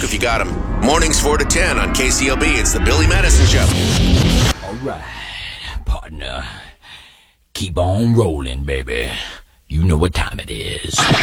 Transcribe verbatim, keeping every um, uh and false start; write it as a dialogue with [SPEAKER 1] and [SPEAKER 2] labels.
[SPEAKER 1] if you got 'em. Mornings four to ten on K C L B. It's the Billy Madison Show.
[SPEAKER 2] All right, partner. Keep on rolling, baby. You know what time it is.